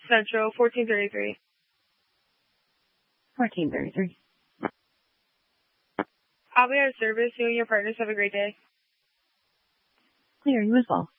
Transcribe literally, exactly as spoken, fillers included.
Central, fourteen thirty-three. fourteen thirty-three. I'll be out of service. You and your partners have a great day. Clear, you as well.